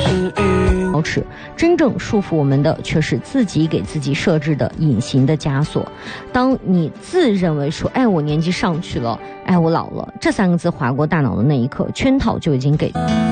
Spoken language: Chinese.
耻，真正束缚我们的却是自己给自己设置的隐形的枷锁。当你自认为说，我年纪上去了，我老了，这3个字划过大脑的那一刻，圈套就已经给